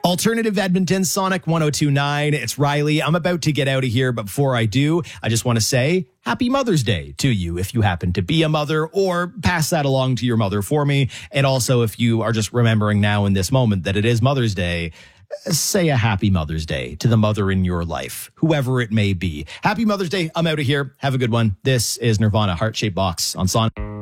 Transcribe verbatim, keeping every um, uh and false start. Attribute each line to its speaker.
Speaker 1: Alternative Edmonton, Sonic one oh two point nine. It's Riley. I'm about to get out of here, but before I do, I just want to say happy Mother's Day to you if you happen to be a mother, or pass that along to your mother for me. And also, if you are just remembering now in this moment that it is Mother's Day, say a happy Mother's Day to the mother in your life, whoever it may be. Happy Mother's Day. I'm out of here. Have a good one. This is Nirvana, Heart Shaped Box on Sonic.